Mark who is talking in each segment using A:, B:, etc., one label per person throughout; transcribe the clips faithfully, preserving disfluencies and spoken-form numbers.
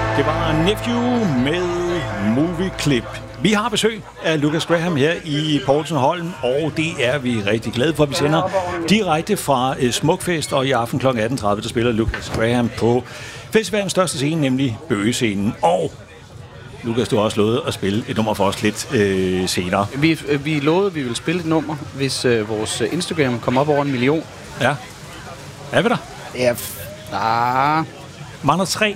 A: Det var Nephew med Movie Clip. Vi har besøg af Lukas Graham her i Poulsen Holm, og det er vi rigtig glade for. Vi sender direkte fra Smukfest, og i aften klokken atten tredive, der spiller Lukas Graham på festivalens største scene, nemlig Bøgescenen. Og Lukas, du har også lovet at spille et nummer for os lidt øh, senere.
B: Vi, vi lovede, at vi ville spille et nummer, hvis øh, vores Instagram kommer op over en million.
A: Ja. Er vi der?
B: Ja, nah.
A: Mangler tre.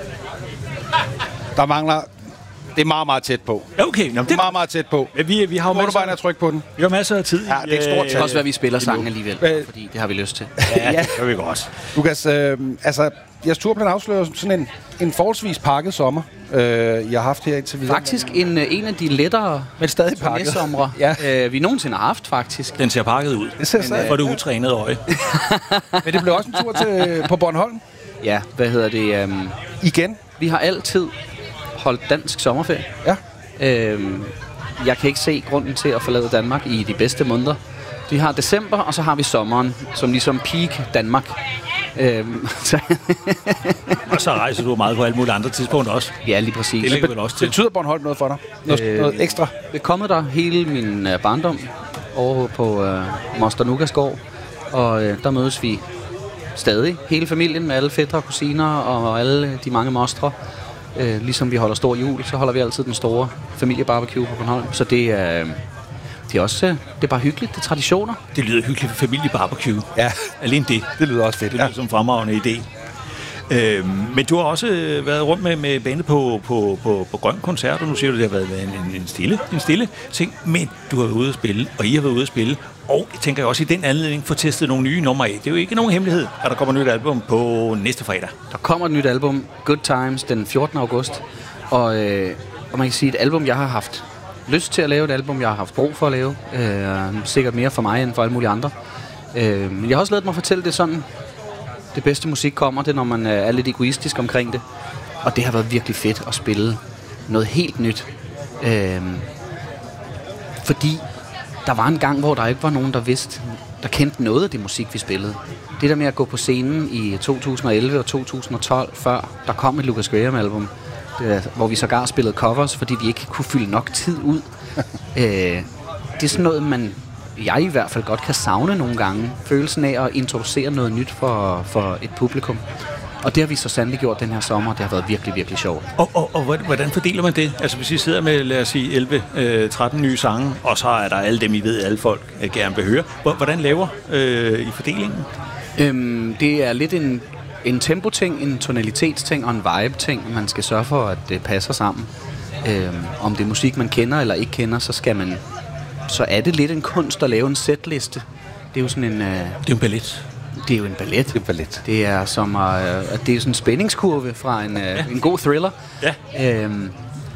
C: Der mangler... Det er meget, meget tæt på.
A: Okay, nå, det
C: er meget, meget tæt på.
A: Vi, vi har jo
C: masser...
A: masser...
C: bare at trykke på den.
A: Vi har masser af tid.
C: Ja, det er et stort
B: Det kan også være, at vi spiller sangen alligevel, fordi det har vi lyst til.
A: Ja, det gør vi godt.
C: Lukas, øh, altså, jeres turplan afslører sådan en, en forholdsvis pakket sommer, øh, jeg har haft her indtil videre.
B: Faktisk en, en af de lettere
C: men stadig pakket
B: somre,
C: ja.
B: øh, vi nogensinde har haft, faktisk.
A: Den ser pakket ud.
C: Det ser men,
A: for det utrænede øje.
C: Men det blev også en tur til, på Bornholm.
B: Ja, hvad hedder det? Um,
C: Igen.
B: Vi har altid holdt dansk sommerferie.
C: Ja.
B: Øhm, jeg kan ikke se grunden til at forlade Danmark i de bedste måneder. Vi har december, og så har vi sommeren, som ligesom peak Danmark. Øhm, så
A: og så rejser du meget på alle mulige andre tidspunkter også.
B: Ja, lige præcis.
A: Det ligger vel også til.
C: Betyder Bornholm noget for dig? Noget, øh, noget ekstra?
B: Jeg er kommet der hele min uh, barndom over på uh, Moster Nugasgård, og uh, der mødes vi stadig. Hele familien med alle fætre og kusiner og alle de mange mostre. Øh, ligesom vi holder stor jul, så holder vi altid den store familiebarbecue på Bornholm. Så det er, øh, det er også øh, det er bare hyggeligt. Det er traditioner.
A: Det lyder hyggeligt for familiebarbecue.
C: Ja.
A: Alene det.
C: Det lyder også fedt.
A: Det lyder
C: ja.
A: som fremragende idé. Øhm, men du har også været rundt med, med bandet på, på, på, på Grøn Koncert, og nu siger du, det har været en, en, stille, en stille ting, men du har været ude at spille, og I har været ude at spille, og jeg tænker også i den anledning få testet nogle nye numre af. Det er jo ikke nogen hemmelighed, at der kommer et nyt album på næste fredag.
B: Der kommer et nyt album, Good Times, den fjortende august, og, øh, og man kan sige, et album, jeg har haft lyst til at lave, et album, jeg har haft brug for at lave, øh, sikkert mere for mig end for alle mulige andre. Øh, men jeg har også ladet mig fortælle det sådan, det bedste musik kommer det, når man er lidt egoistisk omkring det. Og det har været virkelig fedt at spille noget helt nyt. Øhm, fordi der var en gang, hvor der ikke var nogen, der vidste, der kendte noget af det musik, vi spillede. Det der med at gå på scenen i to tusind og elleve og to tusind og tolv, før der kom et Lukas Graham-album, det, hvor vi sågar spillede covers, fordi vi ikke kunne fylde nok tid ud. øh, det er sådan noget, man... jeg i hvert fald godt kan savne nogle gange. Følelsen af at introducere noget nyt for, for et publikum. Og det har vi så sandelig gjort den her sommer. Det har været virkelig, virkelig sjovt.
A: Og, og, og hvordan fordeler man det? Altså hvis I sidder med, lad os sige, elleve tretten nye sange, og så er der alle dem, I ved, alle folk gerne vil høre. Hvordan laver øh, I fordelingen?
B: Øhm, det er lidt en, en tempo-ting, en tonalitetsting og en vibe-ting. Man skal sørge for, at det passer sammen. Øhm, om det er musik, man kender eller ikke kender, så skal man... så er det lidt en kunst at lave en setliste. Det er jo sådan en... Øh,
A: det er jo en ballet.
B: Det er jo en ballet.
C: Det er, ballet.
B: Det er som øh, det er jo sådan en spændingskurve fra en, øh, ja. en god thriller.
A: Ja.
B: Øhm,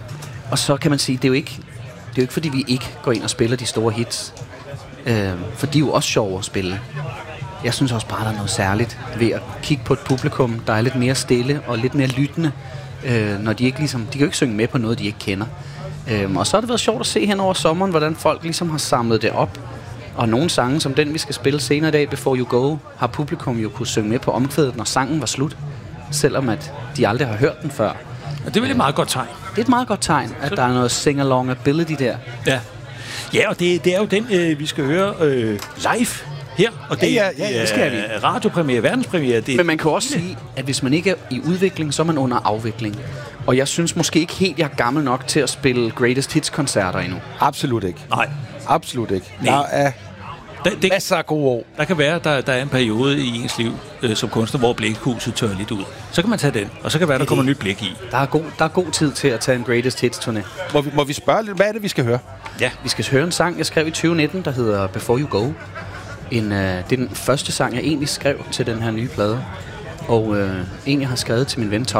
B: og så kan man sige, det er jo ikke, det er jo ikke fordi vi ikke går ind og spiller de store hits. Øhm, for de er jo også sjove at spille. Jeg synes også bare, der er noget særligt ved at kigge på et publikum, der er lidt mere stille og lidt mere lyttende, øh, når de ikke ligesom, de kan jo ikke synge med på noget, de ikke kender. Øhm, og så har det været sjovt at se hen over sommeren, hvordan folk ligesom har samlet det op. Og nogle sange, som den vi skal spille senere i dag, Before You Go, har publikum jo kunne synge med på omkvædet, når sangen var slut. Selvom at de aldrig har hørt den før.
A: Og det er vel et meget godt tegn.
B: Det er et meget godt tegn, at der er noget sing-along ability der.
A: Ja, ja og det, det er jo den, øh, vi skal høre øh, live her. Og det
C: ja, ja, ja,
A: er
B: det skal vi.
A: radiopremiere, verdenspremiere. Det
B: Men man kan også sige, at hvis man ikke er i udvikling, så er man under afvikling. Og jeg synes måske ikke helt, jeg er gammel nok til at spille Greatest Hits-koncerter endnu.
C: Absolut ikke.
A: Nej.
C: Absolut ikke.
A: Nej.
C: Der er
A: det, det,
C: masser af gode år.
A: Der kan være, at der, der er en periode i ens liv øh, som kunstner, hvor blikhuset tør lidt ud. Så kan man tage den, og så kan være, der kommer nyt blik i.
B: Der er god, der er god tid til at tage en Greatest Hits-turné.
C: Må vi, må vi spørge lidt, hvad er det, vi skal høre?
A: Ja.
B: Vi skal høre en sang, jeg skrev i tyve nitten, der hedder Before You Go. En, øh, det er den første sang, jeg egentlig skrev til den her nye plade. Og øh, en, jeg har skrevet til min ven Tom.